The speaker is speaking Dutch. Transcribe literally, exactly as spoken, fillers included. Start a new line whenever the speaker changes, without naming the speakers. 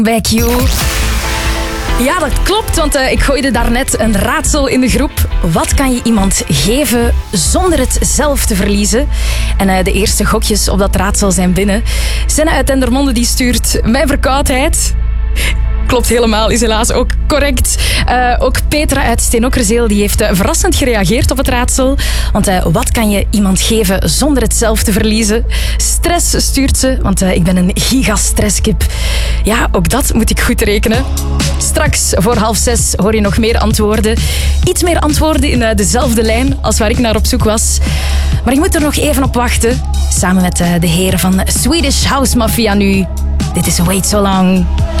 Bij Q. Ja, dat klopt, want uh, ik gooide daarnet een raadsel in de groep. Wat kan je iemand geven zonder het zelf te verliezen? En uh, de eerste gokjes op dat raadsel zijn binnen. Senna uit Dendermonde die stuurt mijn verkoudheid. Klopt helemaal, is helaas ook correct. Uh, ook Petra uit Steenokkerzeel die heeft uh, verrassend gereageerd op het raadsel. Want uh, wat kan je iemand geven zonder het zelf te verliezen? Stress stuurt ze, want uh, ik ben een gigastresskip. Ja, ook dat moet ik goed rekenen. Straks voor half zes hoor je nog meer antwoorden. Iets meer antwoorden in uh, dezelfde lijn als waar ik naar op zoek was. Maar ik moet er nog even op wachten. Samen met uh, de heren van Swedish House Mafia nu. Dit is Wait So Long.